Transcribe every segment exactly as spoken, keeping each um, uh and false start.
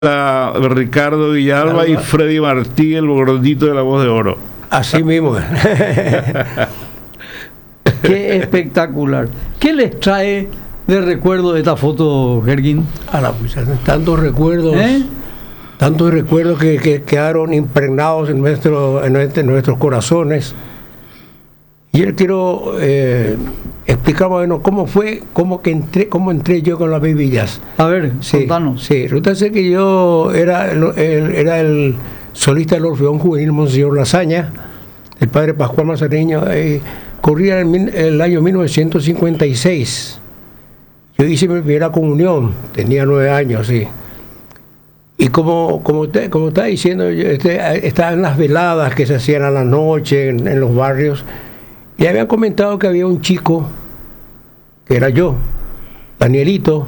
a Ricardo Villalba y Freddy Martí, el gordito de la voz de oro. Así mismo. Qué espectacular. ¿Qué les trae de recuerdo esta foto, Gerguín? A la pucha, tantos recuerdos, ¿Eh? tantos recuerdos que, que quedaron impregnados en, nuestro, en, nuestro, en nuestros corazones. Y yo quiero eh, explicar bueno, cómo fue, cómo, que entré, cómo entré yo con las Baby Jazz. A ver, Sí, contanos. sí, resulta ser que yo era el, el- era el solista del Orfeón Juvenil Monseñor Lasaña, el padre Pascual Mazareño. Eh, corría el, mil- el año mil novecientos cincuenta y seis. Yo hice mi primera comunión, tenía nueve años, sí. Y como, como, te, como estaba diciendo, yo, este, estaban las veladas que se hacían a la noche en, en los barrios. Y habían comentado que había un chico, que era yo, Danielito,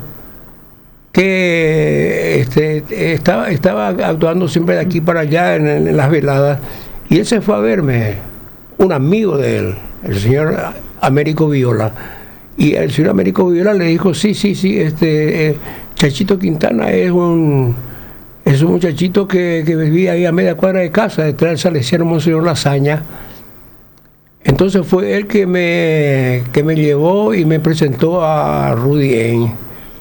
que este, estaba, estaba actuando siempre de aquí para allá en, en las veladas. Y él se fue a verme, un amigo de él, el señor Américo Viola. Y el señor Américo Viola le dijo, sí, sí, sí, este eh, Chachito Quintana es un, es un muchachito que, que vivía ahí a media cuadra de casa, detrás del Salesiano Monseñor Lasaña. Entonces fue él que me, que me llevó y me presentó a Rudy Ain.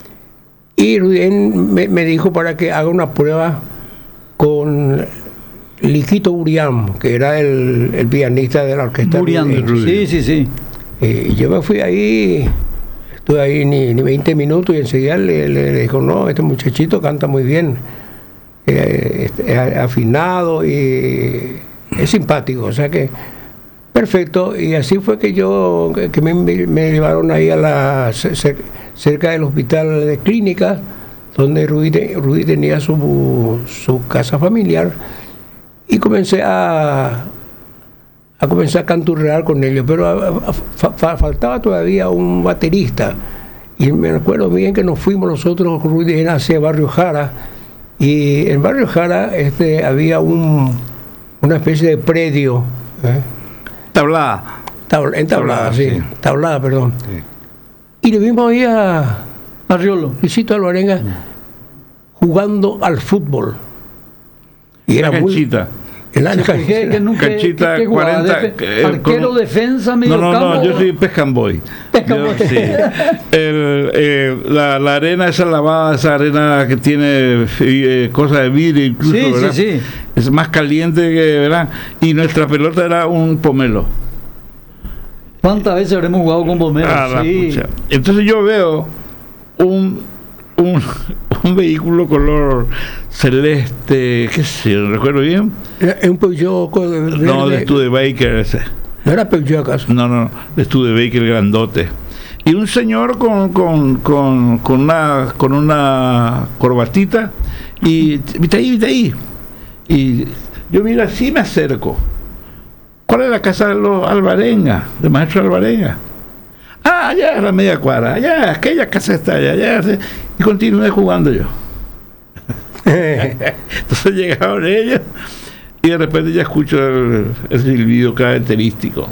Y Rudy Ain me, me dijo para que haga una prueba con Liquito Burián, que era el, el pianista de la orquesta. Burián. Rudy Ain. Sí, sí, sí. Eh, y yo me fui ahí, estuve ahí ni, ni veinte minutos y enseguida le, le, le dijo, no, este muchachito canta muy bien, eh, es afinado y es simpático, o sea que perfecto. Y así fue que yo, que me, me llevaron ahí a la cer- cerca del hospital de clínicas, donde Rudy, te- Rudy tenía su, su casa familiar, y comencé a a comenzar a canturrear con ellos, pero a- a- fa- fa- faltaba todavía un baterista. Y me acuerdo bien que nos fuimos nosotros con Rudy hacia Barrio Jara, y en Barrio Jara este, había un, una especie de predio, ¿eh? Tablada. Tabla- en tablada, Tablada, sí, sí. tablada, perdón. Sí. Y le vimos ahí a Arriolo. Luisito Alvarenga jugando al fútbol. Y era Una muy... canchita. en la- Que, que nunca, Canchita, que- que jugaba, cuarenta, defe- que- arquero, con- defensa, No, medio no, campo. no, yo soy pescan boy. Pescan Yo, boy. sí. El, eh, la, la arena esa lavada, esa arena que tiene eh, cosas de vidrio incluso, Sí, sí, ¿verdad? sí. Es más caliente que, ¿verdad? Y nuestra pelota era un pomelo. ¿Cuántas veces habremos jugado con Bomero? Ah, la Sí. pucha. Entonces yo veo un, un, un vehículo color celeste, qué sé yo, ¿no recuerdo bien? Es un Peugeot co- verde. No, de Studebaker ese. ¿No era Peugeot acaso? No, no, de Studebaker grandote. Y un señor con, con, con, con, una, con una corbatita y viste ahí, viste ahí. Y yo miro así, me acerco. ¿Cuál es la casa de los Alvarenga, del maestro Alvarenga? Ah, allá es la media cuadra, allá, aquella casa está allá, allá. Y continué jugando yo. Entonces llegaron ellos y de repente ya escucho el, el silbido característico.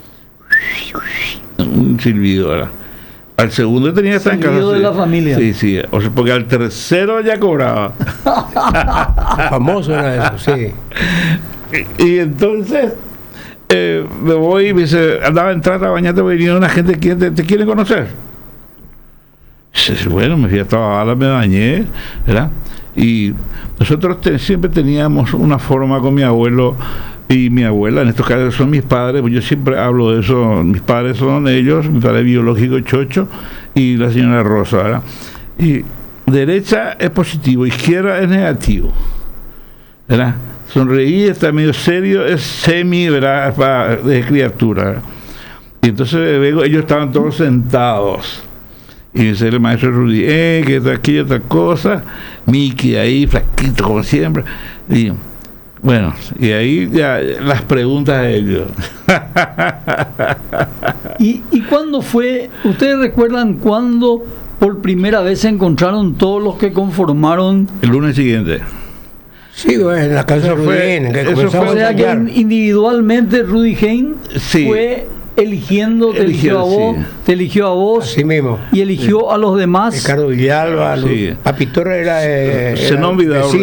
Un silbido, ¿verdad? Al segundo tenía esta Silbido de la familia. Sí, sí. O sea, porque al tercero ya cobraba. Famoso era eso, sí. Y, y entonces eh, me voy y me dice, andaba a entrar a bañarte porque venía una gente que te, te quiere conocer. Dice, bueno, me fui a trabajar, me bañé, ¿verdad? Y nosotros te- siempre teníamos una forma con mi abuelo y mi abuela, en estos casos son mis padres, pues yo siempre hablo de eso, mis padres son ellos, mi padre biológico Chocho y la señora Rosa, ¿verdad? Y derecha es positivo, izquierda es negativo, ¿verdad? Sonreír, está medio serio, es semi, ¿verdad? Pa- de criatura, ¿verdad? Y entonces vengo, ellos estaban todos sentados. Y dice el maestro Rudy, eh, que está aquí otra cosa, Mickey ahí, flaquito como siempre. Y bueno, y ahí ya las preguntas de ellos. ¿Y, ¿Y cuándo fue? ¿Ustedes recuerdan cuándo por primera vez se encontraron todos los que conformaron? El lunes siguiente. Sí, bueno, en la casa Eso de fue- Rubén, que eso comenzamos O fue- sea a que ensayar. individualmente Rudy Hein Sí. fue eligiendo, te eligió, Eligió, a vos, sí. te eligió a vos Así mismo. y eligió a los demás. Ricardo Villalba, Sí. Papi Torres era eh, Zenón era Vidaurre.